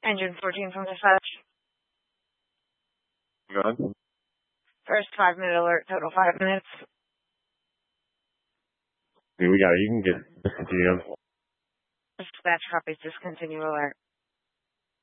Engine 14 from dispatch. Go ahead. First 5-minute alert, total 5 minutes. We got it. You can get discontinued. Dispatch copies, discontinue alert.